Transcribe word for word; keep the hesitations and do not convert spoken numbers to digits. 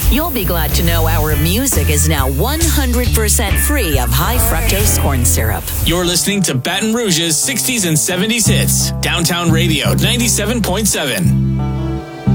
You'll be glad to know our music is now one hundred percent free of high fructose corn syrup. You're listening to Baton Rouge's sixties and seventies hits. Downtown Radio ninety-seven point seven.